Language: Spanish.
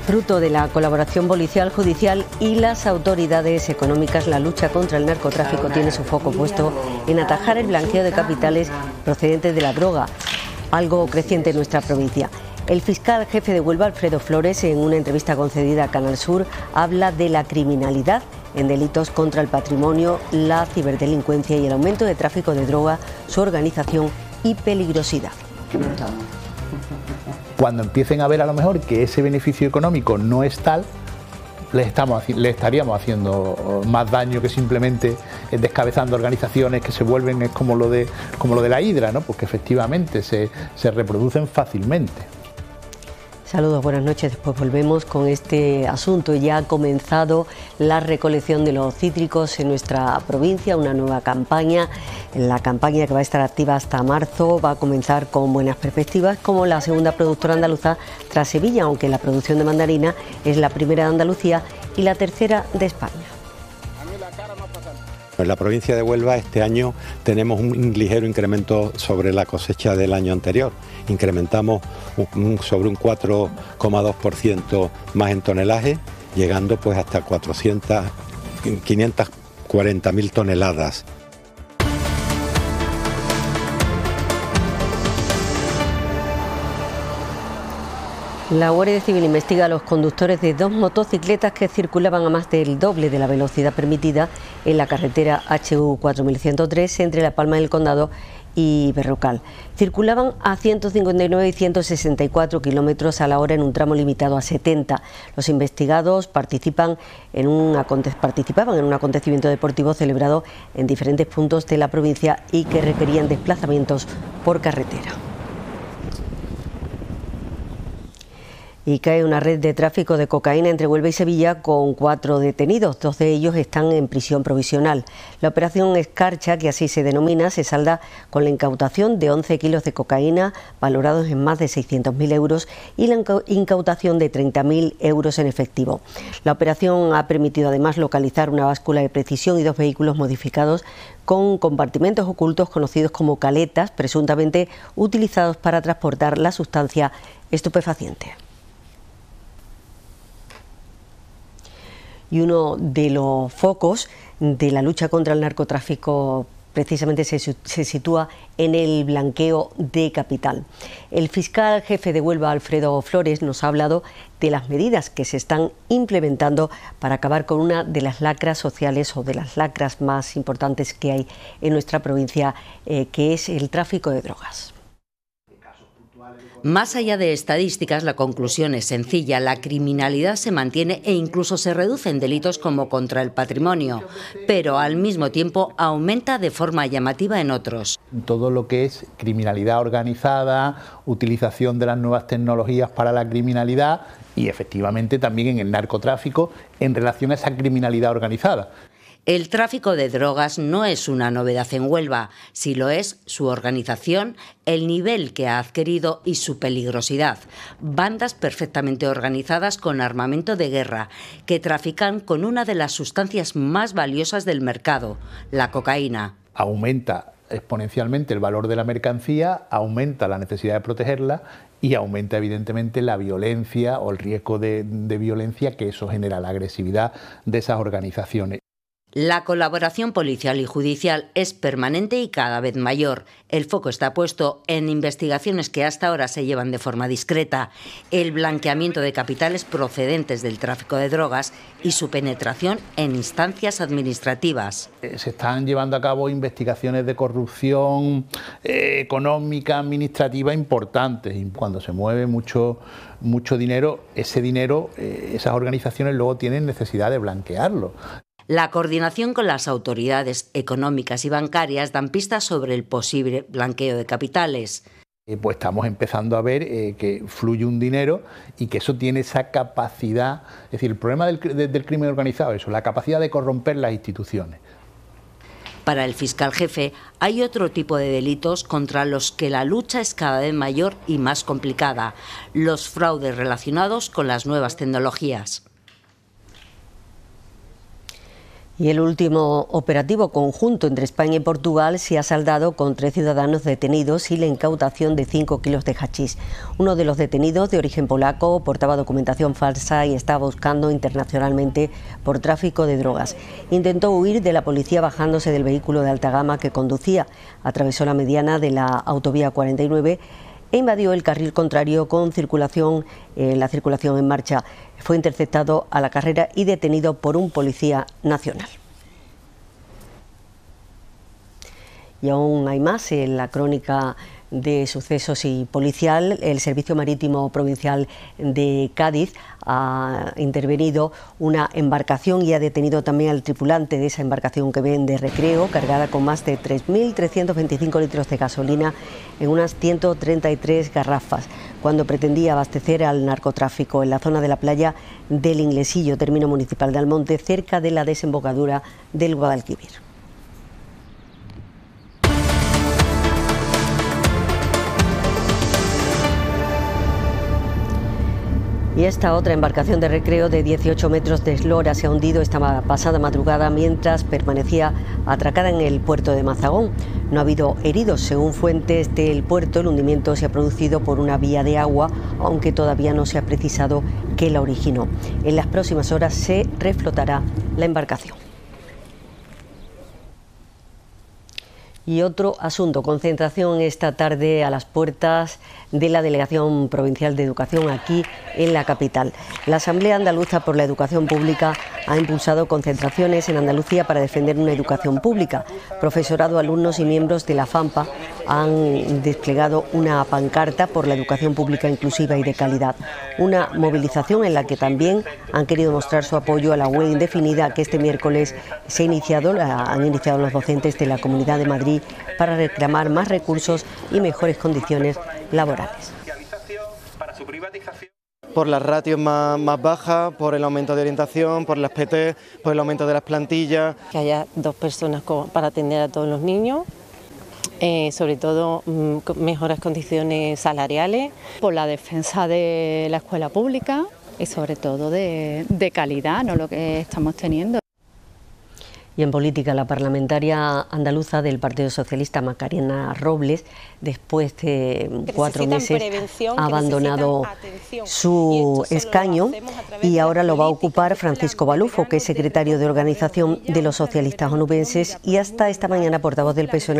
Fruto de la colaboración policial, judicial y las autoridades económicas, la lucha contra el narcotráfico tiene su foco puesto en atajar el blanqueo de capitales procedentes de la droga, algo creciente en nuestra provincia. El fiscal jefe de Huelva, Alfredo Flores, en una entrevista concedida a Canal Sur, habla de la criminalidad en delitos contra el patrimonio, la ciberdelincuencia y el aumento de tráfico de droga, su organización y peligrosidad. Cuando empiecen a ver a lo mejor que ese beneficio económico no es tal, le estaríamos haciendo más daño que simplemente descabezando organizaciones que se vuelven, es como lo de la hidra, ¿no? Pues que efectivamente se reproducen fácilmente. Saludos, buenas noches. Después volvemos con este asunto. Ya ha comenzado la recolección de los cítricos en nuestra provincia, una nueva campaña. La campaña que va a estar activa hasta marzo va a comenzar con buenas perspectivas, como la segunda productora andaluza tras Sevilla, aunque la producción de mandarina es la primera de Andalucía y la tercera de España. En la provincia de Huelva este año tenemos un ligero incremento sobre la cosecha del año anterior. Incrementamos sobre un 4,2% más en tonelaje, llegando pues hasta 540.000 toneladas. La Guardia Civil investiga a los conductores de dos motocicletas que circulaban a más del doble de la velocidad permitida en la carretera HU 4103 entre La Palma del Condado y Berrocal. Circulaban a 159 y 164 kilómetros a la hora en un tramo limitado a 70. Los investigados participaban en un acontecimiento deportivo celebrado en diferentes puntos de la provincia y que requerían desplazamientos por carretera. Y cae una red de tráfico de cocaína entre Huelva y Sevilla con 4 detenidos. 2 de ellos están en prisión provisional. La operación Escarcha, que así se denomina, se salda con la incautación de 11 kilos de cocaína valorados en más de 600.000 euros y la incautación de 30.000 euros en efectivo. La operación ha permitido además localizar una báscula de precisión y 2 vehículos modificados con compartimentos ocultos conocidos como caletas, presuntamente utilizados para transportar la sustancia estupefaciente. Y uno de los focos de la lucha contra el narcotráfico precisamente se sitúa en el blanqueo de capital. El fiscal jefe de Huelva, Alfredo Flores, nos ha hablado de las medidas que se están implementando para acabar con una de las lacras sociales o de las lacras más importantes que hay en nuestra provincia, que es el tráfico de drogas. Más allá de estadísticas, la conclusión es sencilla. La criminalidad se mantiene e incluso se reduce en delitos como contra el patrimonio, pero al mismo tiempo aumenta de forma llamativa en otros. Todo lo que es criminalidad organizada, utilización de las nuevas tecnologías para la criminalidad y efectivamente también en el narcotráfico en relación a esa criminalidad organizada. El tráfico de drogas no es una novedad en Huelva, sí lo es su organización, el nivel que ha adquirido y su peligrosidad. Bandas perfectamente organizadas con armamento de guerra, que trafican con una de las sustancias más valiosas del mercado, la cocaína. Aumenta exponencialmente el valor de la mercancía, aumenta la necesidad de protegerla y aumenta evidentemente la violencia o el riesgo de violencia que eso genera, la agresividad de esas organizaciones. La colaboración policial y judicial es permanente y cada vez mayor. El foco está puesto en investigaciones que hasta ahora se llevan de forma discreta, el blanqueamiento de capitales procedentes del tráfico de drogas y su penetración en instancias administrativas. Se están llevando a cabo investigaciones de corrupción económica, administrativa importantes, y cuando se mueve mucho dinero, ese dinero, esas organizaciones luego tienen necesidad de blanquearlo. La coordinación con las autoridades económicas y bancarias dan pistas sobre el posible blanqueo de capitales. Pues estamos empezando a ver que fluye un dinero y que eso tiene esa capacidad, es decir, el problema del crimen organizado es eso, la capacidad de corromper las instituciones. Para el fiscal jefe hay otro tipo de delitos contra los que la lucha es cada vez mayor y más complicada, los fraudes relacionados con las nuevas tecnologías. Y el último operativo conjunto entre España y Portugal se ha saldado con 3 ciudadanos detenidos y la incautación de 5 kilos de hachís. Uno de los detenidos, de origen polaco, portaba documentación falsa y estaba buscando internacionalmente por tráfico de drogas. Intentó huir de la policía bajándose del vehículo de alta gama que conducía. Atravesó la mediana de la autovía 49 e invadió el carril contrario con la circulación en marcha. Fue interceptado a la carrera y detenido por un policía nacional. Y aún hay más en la crónica de sucesos y policial. El Servicio Marítimo Provincial de Cádiz ha intervenido una embarcación y ha detenido también al tripulante de esa embarcación que ven de recreo, cargada con más de 3.325 litros de gasolina en unas 133 garrafas, cuando pretendía abastecer al narcotráfico en la zona de la playa del Inglesillo, término municipal de Almonte, cerca de la desembocadura del Guadalquivir. Y esta otra embarcación de recreo de 18 metros de eslora se ha hundido esta pasada madrugada mientras permanecía atracada en el puerto de Mazagón. No ha habido heridos. Según fuentes del puerto, el hundimiento se ha producido por una vía de agua, aunque todavía no se ha precisado qué la originó. En las próximas horas se reflotará la embarcación. Y otro asunto, concentración esta tarde a las puertas de la Delegación Provincial de Educación aquí en la capital. La Asamblea Andaluza por la Educación Pública ha impulsado concentraciones en Andalucía para defender una educación pública. Profesorado, alumnos y miembros de la FAMPA han desplegado una pancarta por la educación pública inclusiva y de calidad. Una movilización en la que también han querido mostrar su apoyo a la huelga indefinida que este miércoles han iniciado los docentes de la Comunidad de Madrid para reclamar más recursos y mejores condiciones laborales. Por las ratios más bajas, por el aumento de orientación, por las PT, por el aumento de las plantillas. Que haya 2 personas para atender a todos los niños, sobre todo mejores condiciones salariales. Por la defensa de la escuela pública y sobre todo de calidad, no lo que estamos teniendo. Y en política, la parlamentaria andaluza del Partido Socialista, Macarena Robles, después de 4 meses ha abandonado su escaño y ahora lo va a ocupar Francisco Balufo, que es secretario de organización de los socialistas onubenses y hasta esta mañana portavoz del PSOE